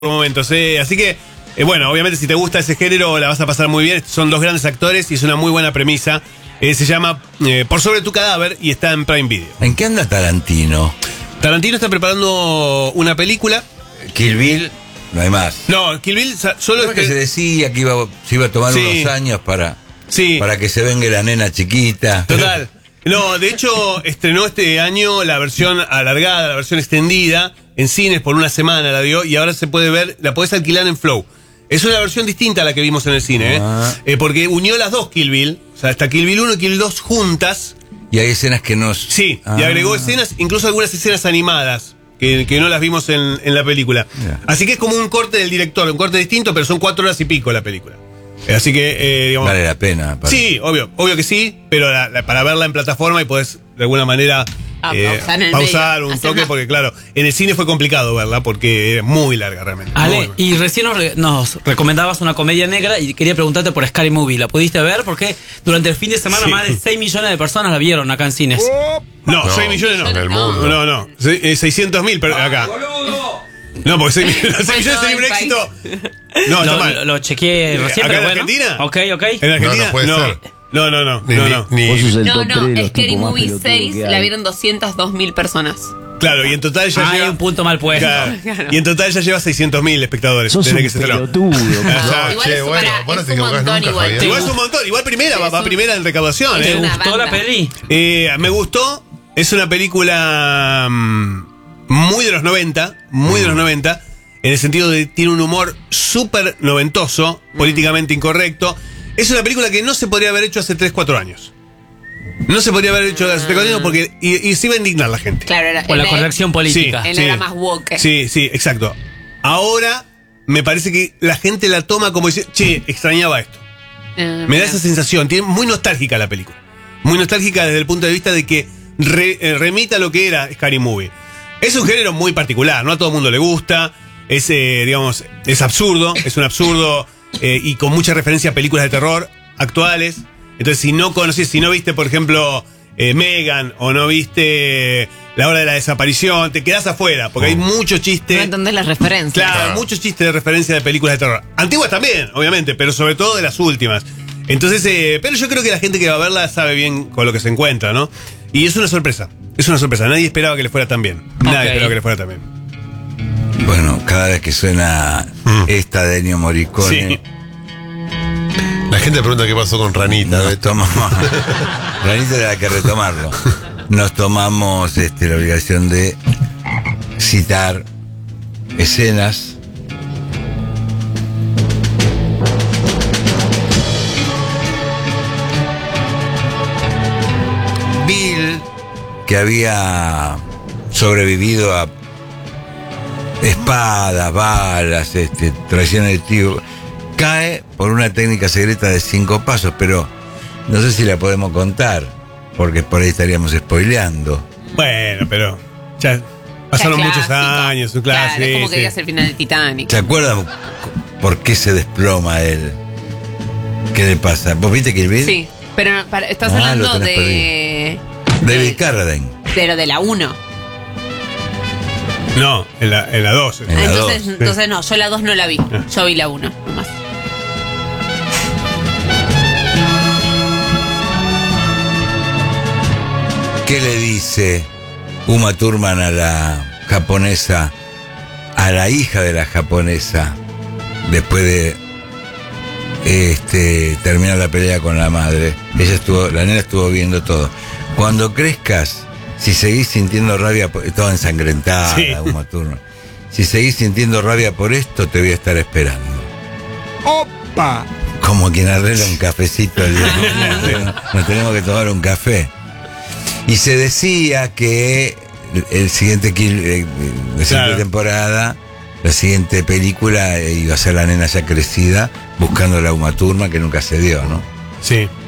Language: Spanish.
momentos, así que bueno, obviamente si te gusta ese género la vas a pasar muy bien. Son dos grandes actores y es una muy buena premisa. Se llama Por sobre tu cadáver y está en Prime Video. ¿En qué anda Tarantino? Tarantino está preparando una película. Kill Bill, no hay más. No, Kill Bill solo Creo que se decía que se iba a tomar unos años para que se venga la nena chiquita. Total. No, de hecho estrenó este año la versión alargada, la versión extendida en cines por una semana la dio y ahora se puede ver, la podés alquilar en Flow. Es una versión distinta a la que vimos en el cine, porque unió las dos Kill Bill, o sea, está Kill Bill 1 y Kill Bill 2 juntas. Y hay escenas que no... Sí, y agregó escenas, incluso algunas escenas animadas, que no las vimos en la película. Así que es como un corte del director, un corte distinto, pero son 4 horas y pico la película. Así que, digamos... Vale la pena. Sí, obvio que sí, pero para verla en plataforma y podés, de alguna manera... pausar un toque, porque claro, en el cine fue complicado verla porque era muy larga realmente. Ale, y recién nos recomendabas una comedia negra y quería preguntarte por Scary Movie. ¿La pudiste ver? Porque durante el fin de semana más de 6 millones de personas la vieron acá en cines. No, 6 millones no. En el mundo. No. 600.000 acá. No, porque 6 millones sería un éxito. No, está mal. Lo chequeé recién, ¿Acá pero en Argentina? Ok. ¿En Argentina? No puede ser. No. No, Scary Movie 6 la vieron 202.000 personas. Claro, y en total ya lleva... un punto mal puesto. Claro. Y en total ya lleva 600.000 espectadores desde que se estrenó. Bueno, te equivocás nunca, Javier. Igual es un montón. Igual primera, va primera en recaudación. ¿Te gustó la peli? Me gustó. Es una película muy de los 90. Muy de los 90. En el sentido de tiene un humor súper noventoso, políticamente incorrecto. Es una película que no se podría haber hecho hace 3-4 años. No se podría haber hecho hace 3-4 años porque y se iba a indignar la gente. Claro, Por la corrección política. Él era más woke. Sí, exacto. Ahora me parece que la gente la toma como dice, che, extrañaba esto. Me da esa sensación. Muy nostálgica la película. Muy nostálgica desde el punto de vista de que remita a lo que era Scary Movie. Es un género muy particular, no a todo el mundo le gusta. Es, digamos, es absurdo. Es un absurdo y con mucha referencia a películas de terror actuales. Entonces, si no viste, por ejemplo, Megan o no viste La Hora de la Desaparición, te quedás afuera, porque hay muchos chistes. No entendés las referencias. Claro, muchos chistes de referencia de películas de terror. Antiguas también, obviamente, pero sobre todo de las últimas. Entonces, pero yo creo que la gente que va a verla sabe bien con lo que se encuentra, ¿no? Y es una sorpresa. Es una sorpresa. Nadie esperaba que le fuera tan bien. Nadie esperaba que le fuera tan bien. Bueno, cada vez que suena esta de Ennio Morricone... Sí. La gente pregunta qué pasó con Ranita. Ranita era la que retomarlo. Nos tomamos la obligación de citar escenas Bill, que había sobrevivido a espadas, balas, traición del tío, cae por una técnica secreta de 5 pasos, pero no sé si la podemos contar, porque por ahí estaríamos spoileando. Bueno, pero ya pasaron muchos años, un clásico. Claro, es como que digas el final del Titanic. ¿Se acuerdan por qué se desploma él? ¿Qué le pasa? ¿Vos viste Kill Bill? Sí, pero estás hablando de... David Carradine. Pero de la 1. No, en la 2. Entonces no, yo la 2 no la vi. Yo vi la 1 nomás. ¿Qué le dice Uma Thurman a la japonesa, a la hija de la japonesa, después de terminar la pelea con la madre? La nena estuvo viendo todo. Cuando crezcas, si seguís sintiendo rabia, estaba ensangrentada Uma Thurman. Si seguís sintiendo rabia por esto, te voy a estar esperando. ¡Opa! Como quien arregla un cafecito. Nos tenemos que tomar un café. Y se decía que la siguiente temporada, la siguiente película iba a ser la nena ya crecida, buscando a la Uma Thurman, que nunca se dio, ¿no? Sí.